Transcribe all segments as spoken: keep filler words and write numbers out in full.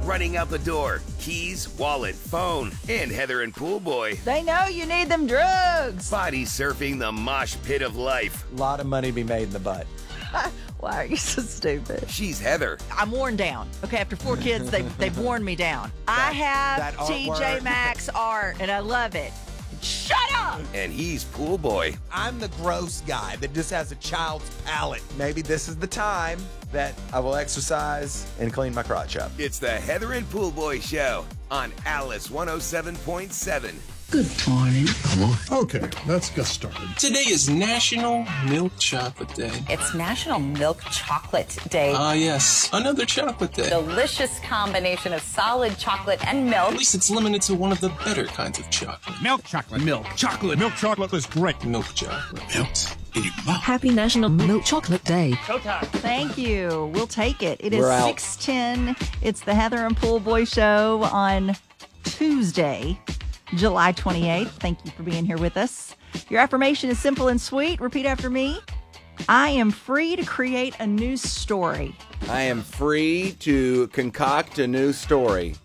running out the door. Keys, wallet, phone, and Heather and Pool Boy. They know you need them drugs. Body surfing the mosh pit of life. A lot of money to be made in the butt. Why are you so stupid? She's Heather. I'm worn down. Okay, after four kids, they, they've worn me down. I have that T J artwork. Maxx art, and I love it. Shut up! And he's Pool Boy. I'm the gross guy that just has a child's palate. Maybe this is the time that I will exercise and clean my crotch up. It's the Heather and Pool Boy Show on Alice one oh seven point seven. Good morning. Okay, let's get started. Today is National Milk Chocolate Day. It's National Milk Chocolate Day. Ah, yes, another chocolate day. Delicious combination of solid chocolate and milk. At least it's limited to one of the better kinds of chocolate. Milk chocolate. Milk chocolate. Milk chocolate is great. Milk chocolate. Melt in your mouth. Happy National Milk Chocolate Day. Thank you. We'll take it. It is We're out. six ten. It's the Heather and Pool Boy Show on Tuesday, July twenty-eighth. Thank you for being here with us. Your affirmation is simple and sweet. Repeat after me. I am free to create a new story. I am free to concoct a new story.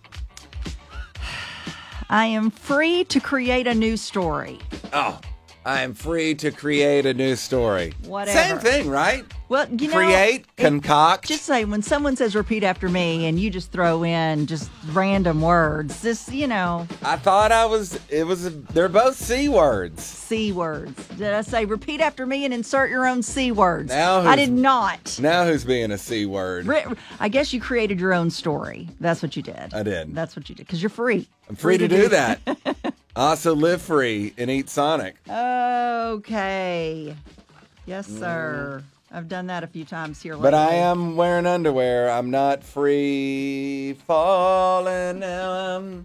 I am free to create a new story. Oh, I am free to create a new story. Whatever. Same thing, right? Well, you know, Create, it- concoct. Just say when someone says repeat after me and you just throw in just random words, just, you know, I thought I was, it was, they're both C words. C words. Did I say repeat after me and insert your own C words? Now I who's- did not. Now who's being a C word? Re- I guess you created your own story. That's what you did. I did. That's what you did because you're free. I'm free to do that. I also live free and eat Sonic. Okay. Yes, sir. I've done that a few times here lately. But I am wearing underwear. I'm not free falling now. I'm...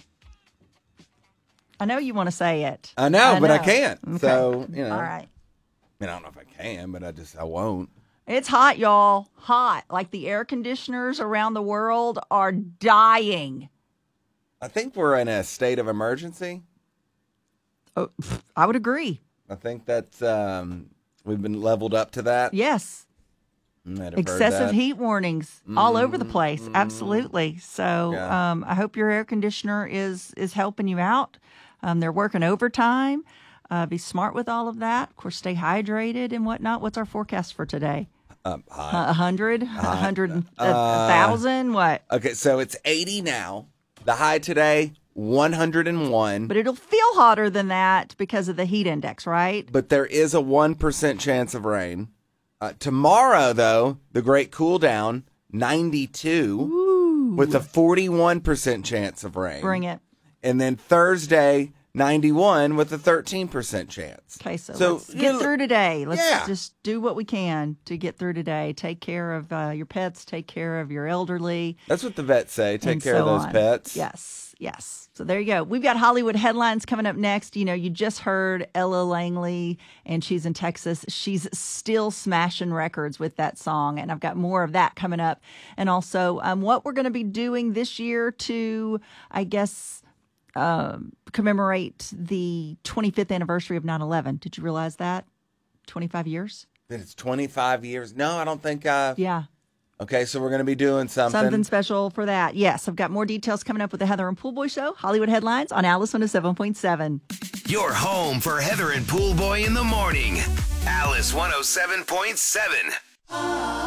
I know you want to say it. I know, but I know. can't. Okay. So, you know. All right. I mean, I don't know if I can, but I just, I won't. It's hot, y'all. Hot. Like the air conditioners around the world are dying. I think we're in a state of emergency. Oh, I would agree. I think that's, um, we've been leveled up to that. Yes. You might have heard Excessive that. heat warnings all over the place. Absolutely. So Yeah. um, I hope your air conditioner is is helping you out. Um, they're working overtime. Uh, be smart with all of that. Of course, stay hydrated and whatnot. What's our forecast for today? Um, hot. A hundred, a hundred, and- a a thousand. What? Okay, so it's eighty now. The high today, one hundred one. But it'll feel hotter than that because of the heat index, right? But there is a one percent chance of rain. Uh, tomorrow, though, the great cool down, ninety-two, Ooh. with a forty-one percent chance of rain. Bring it. And then Thursday, ninety-one, with a thirteen percent chance. Okay, so, So, let's you get know, through today. Let's yeah. just do what we can to get through today. Take care of uh, your pets. Take care of your elderly. That's what the vets say. Take and care of so those on. pets. Yes, yes. So there you go. We've got Hollywood headlines coming up next. You know, you just heard Ella Langley, and she's in Texas. She's still smashing records with that song, and I've got more of that coming up. And also um, what we're going to be doing this year to, I guess, um, commemorate the twenty-fifth anniversary of nine eleven. Did you realize that? twenty-five years? That it's twenty-five years. No, I don't think I... Yeah. Okay, so we're going to be doing something. Something special for that. Yes, I've got more details coming up with the Heather and Pool Boy Show. Hollywood headlines on Alice one oh seven point seven. Your home for Heather and Pool Boy in the morning. Alice one oh seven point seven.